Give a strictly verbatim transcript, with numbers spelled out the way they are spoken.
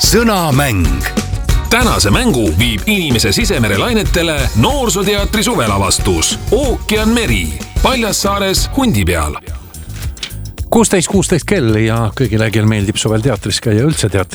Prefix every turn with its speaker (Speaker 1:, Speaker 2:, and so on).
Speaker 1: Sõnamäng.
Speaker 2: Tänase mängu viib inimese sisemere lainetele noorsooteatri suvelavastus Ookean meri Paljassaares Hundi peal.
Speaker 3: kuusteist kuusteist kell ja kõigile, kel meeldib suvel teatris käia, üldse teatris